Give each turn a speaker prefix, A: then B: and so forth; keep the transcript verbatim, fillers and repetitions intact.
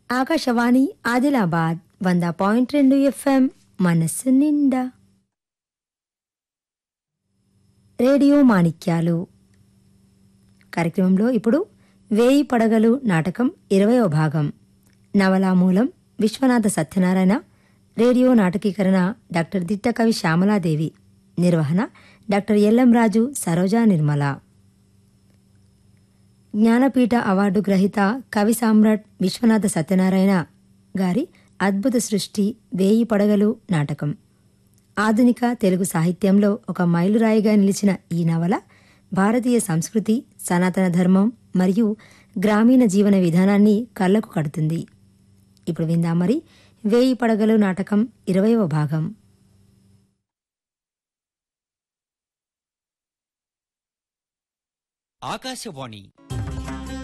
A: ఆకాశవాణి ఆదిలాబాద్ వంద పాయింట్ రెండు ఎఫ్ఎం మనస్సు నిండా. రేడియో మాణిక్యాలు కార్యక్రమంలో ఇప్పుడు వేయి పడగలు నాటకం ఇరవయో భాగం. నవలామూలం విశ్వనాథ సత్యనారాయణ. Radio నాటకీకరణ doctor Dittakavi Shyamala Devi. నిర్వహణ డాక్టర్ ఎల్లంరాజు సరోజా నిర్మల. జ్ఞానపీఠ అవార్డు గ్రహీత కవి సామ్రాట్ విశ్వనాథ సత్యనారాయణ గారి అద్భుత సృష్టి వేయి పడగలు నాటకం. ఆధునిక తెలుగు సాహిత్యంలో ఒక మైలురాయిగా నిలిచిన ఈ నవల భారతీయ సంస్కృతి, సనాతన ధర్మం మరియు గ్రామీణ జీవన విధానాన్ని కళ్లకు కడుతుంది. ఇప్పుడు విందాం మరి వేయి పడగలు నాటకం ఇరవయవ భాగం.
B: ఆకాశవాణి